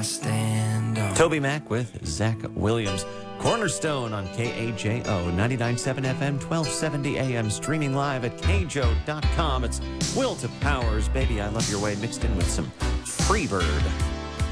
stand on. Toby Mac with Zach Williams. Cornerstone on KAJO 99.7 FM, 1270 AM, streaming live at kjo.com. It's Will to Powers, Baby I Love Your Way, mixed in with some Freebird.